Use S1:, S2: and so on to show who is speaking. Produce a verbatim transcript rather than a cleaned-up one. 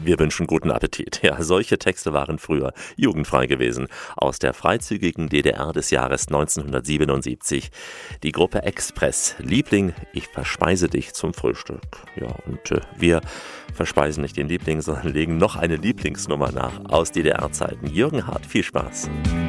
S1: Wir wünschen guten Appetit. Ja, solche Texte waren früher jugendfrei gewesen. Aus der freizügigen D D R des Jahres neunzehnhundertsiebenundsiebzig. Die Gruppe Express. Liebling, ich verspeise dich zum Frühstück. Ja, und äh, wir verspeisen nicht den Liebling, sondern legen noch eine Lieblingsnummer nach aus D D R-Zeiten. Jürgen Hart, viel Spaß.